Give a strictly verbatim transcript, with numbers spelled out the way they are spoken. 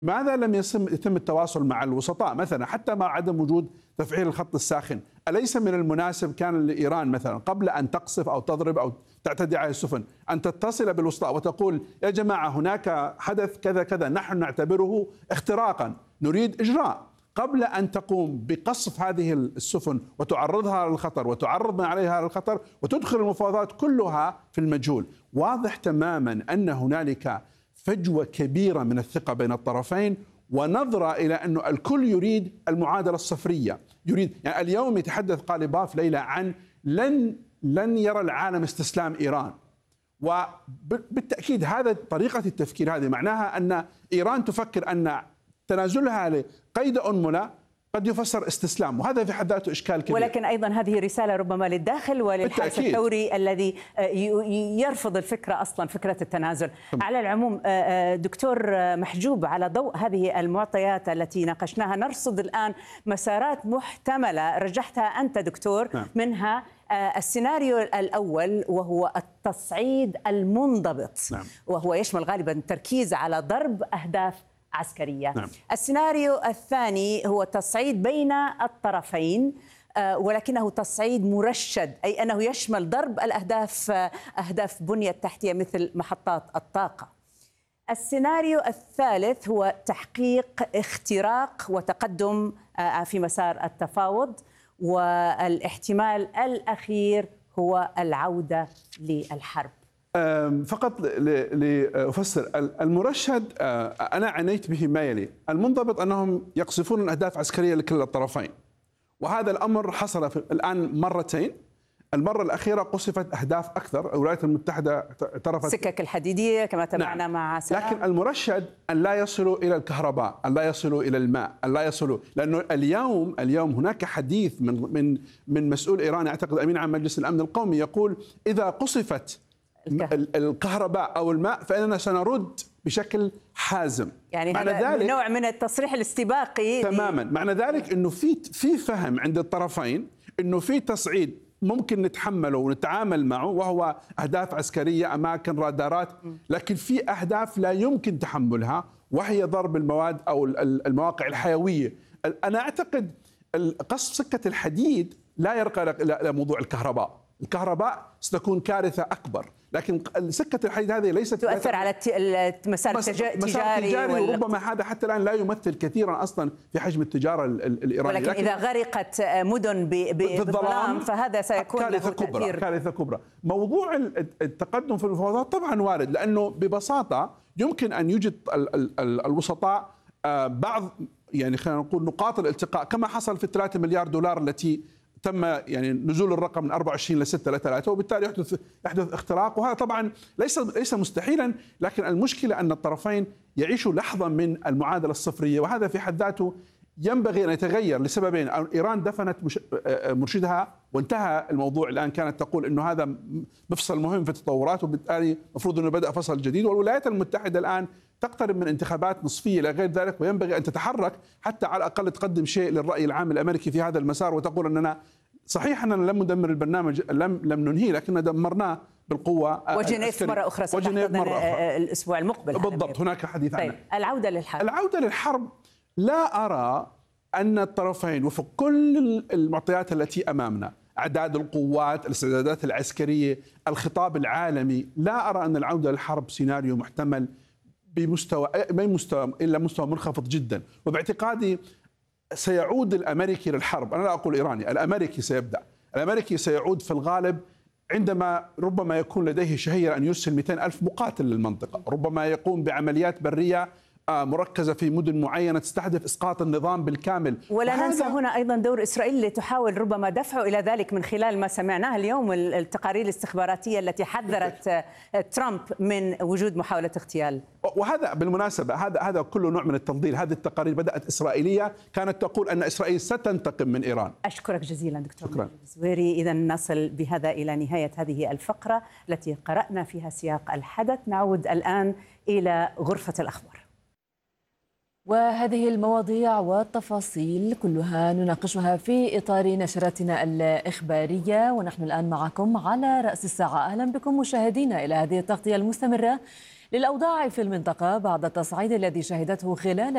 ماذا لم يتم يتم التواصل مع الوسطاء مثلا حتى مع عدم وجود تفعيل الخط الساخن؟ أليس من المناسب كان لإيران مثلا قبل أن تقصف أو تضرب أو تعتدي على السفن أن تتصل بالوسطاء وتقول يا جماعة هناك حدث كذا كذا نحن نعتبره اختراقا نريد إجراء، قبل أن تقوم بقصف هذه السفن وتعرضها للخطر وتعرض من عليها للخطر وتدخل المفاوضات كلها في المجهول. واضح تماما أن هنالك فجوة كبيرة من الثقة بين الطرفين ونظرة إلى أن الكل يريد المعادلة الصفرية، يريد يعني اليوم يتحدث قاليباف ليلى عن لن لن يرى العالم استسلام إيران، وبالتأكيد هذا طريقة التفكير هذه معناها أن إيران تفكر أن تنازلها لقيد أنملة قد يفسر استسلام، وهذا في حد ذاته إشكال كبير. ولكن أيضا هذه رسالة ربما للداخل وللحرس الثوري الذي يرفض الفكرة أصلا، فكرة التنازل. م. على العموم دكتور محجوب، على ضوء هذه المعطيات التي ناقشناها نرصد الآن مسارات محتملة رجحتها أنت دكتور. م. منها السيناريو الأول وهو التصعيد المنضبط. م. وهو يشمل غالبا التركيز على ضرب أهداف عسكرية. نعم. السيناريو الثاني هو تصعيد بين الطرفين ولكنه تصعيد مرشد، أي أنه يشمل ضرب الأهداف أهداف بنية تحتية مثل محطات الطاقة. السيناريو الثالث هو تحقيق اختراق وتقدم في مسار التفاوض، والاحتمال الأخير هو العودة للحرب. فقط لأفسر المرشد، أنا عنيت به ما يلي. المنضبط أنهم يقصفون الأهداف العسكرية لكل الطرفين، وهذا الأمر حصل في الآن مرتين. المرة الأخيرة قصفت أهداف أكثر، الولايات المتحدة اعترفت السكك الحديدية كما تابعنا. نعم. مع سلام. لكن المرشد أن لا يصلوا إلى الكهرباء، أن لا يصلوا إلى الماء، أن لا يصلوا، لأنه اليوم اليوم هناك حديث من من من مسؤول إيراني أعتقد أمين عام مجلس الأمن القومي يقول إذا قصفت الكهرباء أو الماء فإننا سنرد بشكل حازم. يعني هذا ذلك نوع من التصريح الاستباقي تماما. معنى ذلك أنه في في فهم عند الطرفين أنه في تصعيد ممكن نتحمله ونتعامل معه، وهو أهداف عسكرية، أماكن، رادارات، لكن في أهداف لا يمكن تحملها وهي ضرب المواد أو المواقع الحيوية. أنا أعتقد قصف سكة الحديد لا يرقى إلى موضوع الكهرباء. الكهرباء ستكون كارثة أكبر، لكن سكة الحديد هذه ليست تؤثر على المسار التجاري، وربما هذا حتى الآن لا يمثل كثيرا أصلا في حجم التجارة الإيرانية. ولكن لكن إذا غرقت مدن بالظلام فهذا سيكون كارثة كبرى. كارثة كبرى. موضوع التقدم في المفاوضات طبعا وارد، لأنه ببساطة يمكن أن يوجد الوسطاء بعض يعني خلينا نقول نقاط الالتقاء، كما حصل في ثلاثة مليار دولار التي تم يعني نزول الرقم من أربعة وعشرين إلى ستة إلى ثلاثة، وبالتالي يحدث يحدث اختراق، وهذا طبعا ليس ليس مستحيلا، لكن المشكله ان الطرفين يعيشوا لحظه من المعادله الصفريه، وهذا في حد ذاته ينبغي ان يتغير لسببين. ايران دفنت مرشدها وانتهى الموضوع، الان كانت تقول انه هذا مفصل مهم في التطورات، وبالتالي المفروض انه بدا فصل جديد، والولايات المتحده الان تقترب من انتخابات نصفيه الى غير ذلك، وينبغي ان تتحرك حتى على الاقل تقدم شيء للراي العام الامريكي في هذا المسار، وتقول اننا صحيح اننا لم ندمر البرنامج، لم لم ننهيه، لكن دمرناه بالقوه. وجنيف مره اخرى وجنيف مرة أخرى الاسبوع المقبل بالضبط، هناك حديث عنه. طيب العوده للحرب. العوده للحرب لا ارى ان الطرفين وفق كل المعطيات التي امامنا، اعداد القوات، الاستعدادات العسكريه، الخطاب العالمي، لا ارى ان العوده للحرب سيناريو محتمل بمستوى ما مستوى الا مستوى منخفض جدا. وباعتقادي سيعود الامريكي للحرب، انا لا اقول ايراني، الامريكي سيبدا، الامريكي سيعود في الغالب عندما ربما يكون لديه شهيه ان يرسل مئتين ألف مقاتل للمنطقه، ربما يقوم بعمليات بريه مركزة في مدن معينة تستهدف إسقاط النظام بالكامل. ولا ننسى هنا أيضا دور إسرائيل اللي تحاول ربما دفعه إلى ذلك من خلال ما سمعناه اليوم، التقارير الاستخباراتية التي حذرت ترامب من وجود محاولة اغتيال. وهذا بالمناسبة هذا هذا كله نوع من التفضيل. هذه التقارير بدأت إسرائيلية، كانت تقول أن إسرائيل ستنتقم من إيران. أشكرك جزيلا دكتور شكرا. الزويري. إذا نصل بهذا إلى نهاية هذه الفقرة التي قرأنا فيها سياق الحدث. نعود الآن إلى غرفة الأخبار، وهذه المواضيع والتفاصيل كلها نناقشها في إطار نشرتنا الإخبارية، ونحن الآن معكم على رأس الساعة. أهلا بكم مشاهدينا إلى هذه التغطية المستمرة للأوضاع في المنطقة بعد التصعيد الذي شهدته خلال